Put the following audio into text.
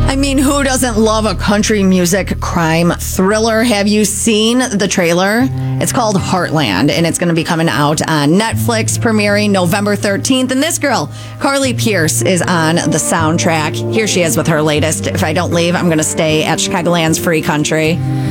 I mean, who doesn't love a country music crime thriller? Have you seen the trailer? It's called Heartland, and it's going to be coming out on Netflix, premiering November 13th. And this girl, Carly Pierce, is on the soundtrack. Here she is with her latest. If I don't leave, I'm going to stay at Chicagoland's Free Country.